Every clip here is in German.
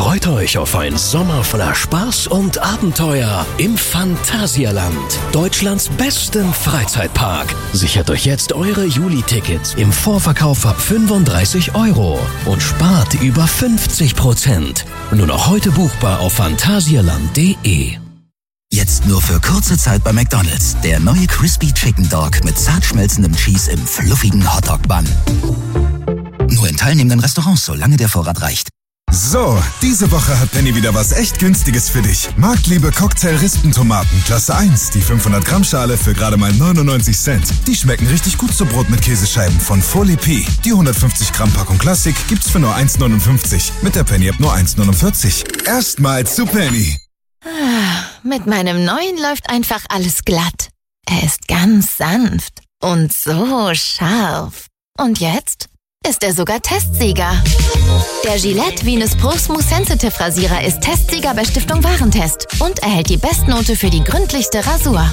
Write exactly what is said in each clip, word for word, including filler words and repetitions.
Freut euch auf einen Sommer voller Spaß und Abenteuer im Phantasialand, Deutschlands bestem Freizeitpark. Sichert euch jetzt eure Juli-Tickets im Vorverkauf ab fünfunddreißig Euro und spart über fünfzig Prozent. Nur noch heute buchbar auf phantasialand punkt de. Jetzt nur für kurze Zeit bei McDonald's. Der neue Crispy Chicken Dog mit zart schmelzendem Cheese im fluffigen Hotdog-Bun. Nur in teilnehmenden Restaurants, solange der Vorrat reicht. So, diese Woche hat Penny wieder was echt Günstiges für dich. Marktliebe Cocktail-Rispentomaten, Klasse eins, die fünfhundert Gramm Schale für gerade mal neunundneunzig Cent. Die schmecken richtig gut zu Brot mit Käsescheiben von Folie P. Die hundertfünfzig Gramm Packung Klassik gibt's für nur eins neunundfünfzig. Mit der Penny-App nur eins neunundvierzig. Erstmals zu Penny. Mit meinem neuen läuft einfach alles glatt. Er ist ganz sanft und so scharf. Und jetzt ist er sogar Testsieger. Der Gillette Venus Pro Smooth Sensitive Rasierer ist Testsieger bei Stiftung Warentest und erhält die Bestnote für die gründlichste Rasur.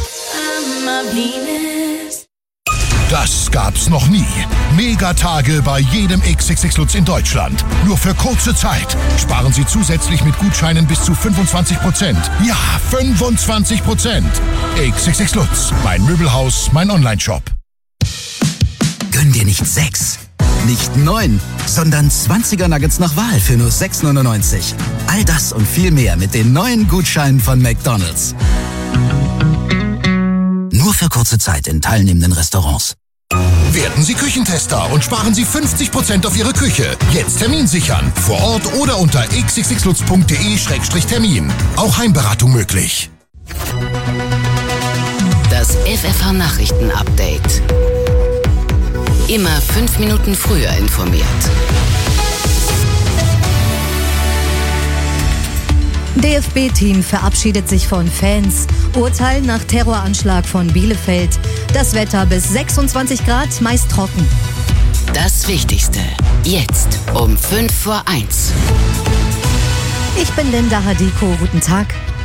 Das gab's noch nie. Megatage bei jedem X X X Lutz in Deutschland. Nur für kurze Zeit. Sparen Sie zusätzlich mit Gutscheinen bis zu fünfundzwanzig Prozent. Ja, fünfundzwanzig Prozent. X X X Lutz. Mein Möbelhaus, mein Onlineshop. Gönn dir nicht sechs, nicht neun, sondern zwanziger Nuggets nach Wahl für nur sechs neunundneunzig. All das und viel mehr mit den neuen Gutscheinen von McDonald's. Nur für kurze Zeit in teilnehmenden Restaurants. Werden Sie Küchentester und sparen Sie fünfzig Prozent auf Ihre Küche. Jetzt Termin sichern. Vor Ort oder unter x x x lutz punkt de Schrägstrich Termin. Auch Heimberatung möglich. Das F F H-Nachrichten-Update. Immer fünf Minuten früher informiert. D F B-Team verabschiedet sich von Fans. Urteil nach Terroranschlag von Bielefeld. Das Wetter bis sechsundzwanzig Grad, meist trocken. Das Wichtigste. Jetzt um fünf vor eins. Ich bin Linda Hadiko. Guten Tag.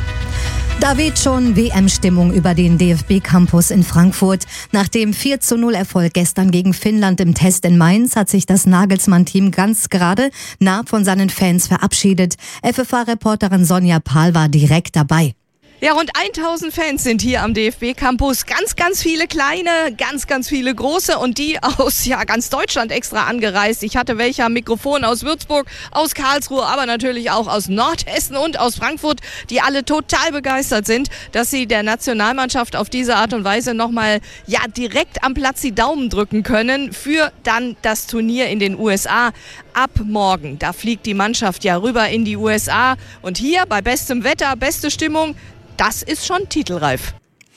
Da weht schon W M-Stimmung über den D F B-Campus in Frankfurt. Nach dem vier zu null Erfolg gestern gegen Finnland im Test in Mainz hat sich das Nagelsmann-Team ganz gerade nah von seinen Fans verabschiedet. F F H-Reporterin Sonja Pahl war direkt dabei. Ja, rund tausend Fans sind hier am D F B-Campus. Ganz, ganz viele kleine, ganz, ganz viele große und die aus ja ganz Deutschland extra angereist. Ich hatte welche am Mikrofon aus Würzburg, aus Karlsruhe, aber natürlich auch aus Nordhessen und aus Frankfurt, die alle total begeistert sind, dass sie der Nationalmannschaft auf diese Art und Weise nochmal ja direkt am Platz die Daumen drücken können für dann das Turnier in den U S A. Ab morgen, da fliegt die Mannschaft ja rüber in die U S A und hier bei bestem Wetter, beste Stimmung, das ist schon titelreif.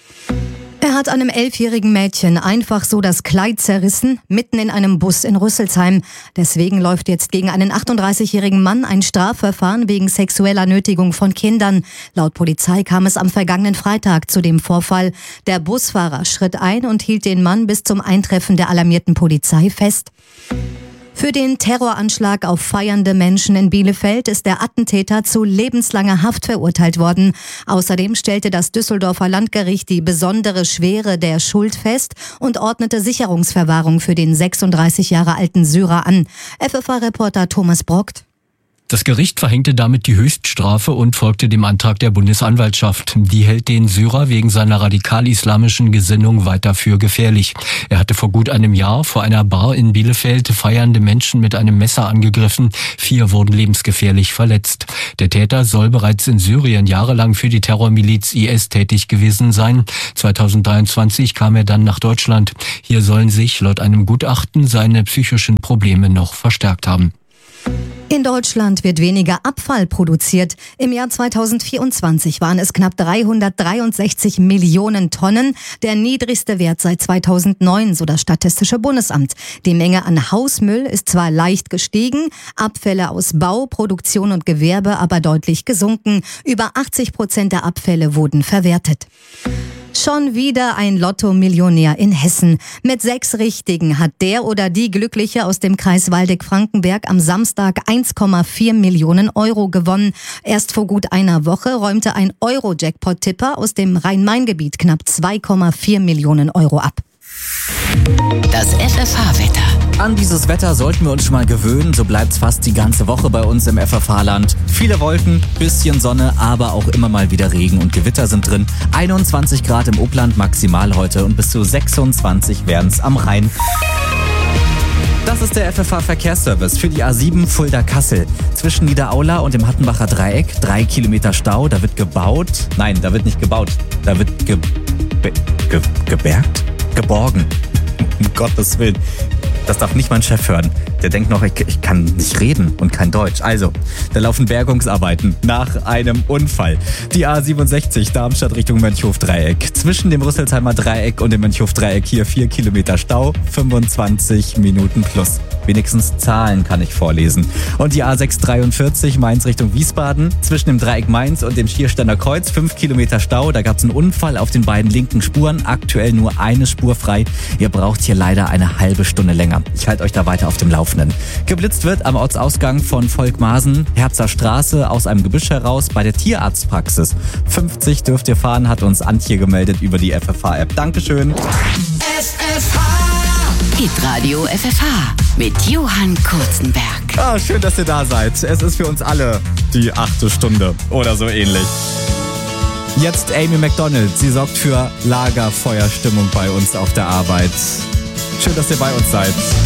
Er hat einem elfjährigen Mädchen einfach so das Kleid zerrissen, mitten in einem Bus in Rüsselsheim. Deswegen läuft jetzt gegen einen achtunddreißigjährigen Mann ein Strafverfahren wegen sexueller Nötigung von Kindern. Laut Polizei kam es am vergangenen Freitag zu dem Vorfall. Der Busfahrer schritt ein und hielt den Mann bis zum Eintreffen der alarmierten Polizei fest. Für den Terroranschlag auf feiernde Menschen in Bielefeld ist der Attentäter zu lebenslanger Haft verurteilt worden. Außerdem stellte das Düsseldorfer Landgericht die besondere Schwere der Schuld fest und ordnete Sicherungsverwahrung für den sechsunddreißig Jahre alten Syrer an. F F H-Reporter Thomas Brockt. Das Gericht verhängte damit die Höchststrafe und folgte dem Antrag der Bundesanwaltschaft. Die hält den Syrer wegen seiner radikal-islamischen Gesinnung weiter für gefährlich. Er hatte vor gut einem Jahr vor einer Bar in Bielefeld feiernde Menschen mit einem Messer angegriffen. Vier wurden lebensgefährlich verletzt. Der Täter soll bereits in Syrien jahrelang für die Terrormiliz I S tätig gewesen sein. zweitausenddreiundzwanzig kam er dann nach Deutschland. Hier sollen sich laut einem Gutachten seine psychischen Probleme noch verstärkt haben. In Deutschland wird weniger Abfall produziert. Im Jahr zweitausendvierundzwanzig waren es knapp dreihundertdreiundsechzig Millionen Tonnen, der niedrigste Wert seit zweitausendneun, so das Statistische Bundesamt. Die Menge an Hausmüll ist zwar leicht gestiegen, Abfälle aus Bau, Produktion und Gewerbe aber deutlich gesunken. Über achtzig Prozent der Abfälle wurden verwertet. Schon wieder ein Lotto-Millionär in Hessen. Mit sechs Richtigen hat der oder die Glückliche aus dem Kreis Waldeck-Frankenberg am Samstag eins Komma vier Millionen Euro gewonnen. Erst vor gut einer Woche räumte ein Euro-Jackpot-Tipper aus dem Rhein-Main-Gebiet knapp zwei Komma vier Millionen Euro ab. Das F F H-Wetter. An dieses Wetter sollten wir uns schon mal gewöhnen, so bleibt's fast die ganze Woche bei uns im F F H-Land. Viele Wolken, bisschen Sonne, aber auch immer mal wieder Regen und Gewitter sind drin. einundzwanzig Grad im Upland maximal heute und bis zu sechsundzwanzig wären's am Rhein. Das ist der F F H-Verkehrsservice für die A sieben Fulda-Kassel. Zwischen Niederaula und dem Hattenbacher Dreieck, drei Kilometer Stau, da wird gebaut. Nein, da wird nicht gebaut, da wird ge... Be, ge gebergt? Geborgen. Um Gottes Willen. Das darf nicht mein Chef hören. Der denkt noch, ich, ich kann nicht reden und kein Deutsch. Also, da laufen Bergungsarbeiten nach einem Unfall. Die A siebenundsechzig Darmstadt Richtung Mönchhof-Dreieck. Zwischen dem Rüsselsheimer Dreieck und dem Mönchhof-Dreieck hier vier Kilometer Stau, fünfundzwanzig Minuten plus. Wenigstens Zahlen kann ich vorlesen. Und die A sechshundertdreiundvierzig Mainz Richtung Wiesbaden. Zwischen dem Dreieck Mainz und dem Schiersteiner Kreuz, fünf Kilometer Stau. Da gab es einen Unfall auf den beiden linken Spuren. Aktuell nur eine Spur frei. Ihr braucht hier leider eine halbe Stunde länger. Ich halte euch da weiter auf dem Laufenden. Geblitzt wird am Ortsausgang von Volkmarsen, Herzer Straße, aus einem Gebüsch heraus bei der Tierarztpraxis. fünfzig dürft ihr fahren, hat uns Antje gemeldet über die F F H-App. Dankeschön. F F H. Hitradio F F H mit Johann Kurzenberg. Ah, schön, dass ihr da seid. Es ist für uns alle die achte Stunde oder so ähnlich. Jetzt Amy Macdonald. Sie sorgt für Lagerfeuerstimmung bei uns auf der Arbeit. Schön, dass ihr bei uns seid.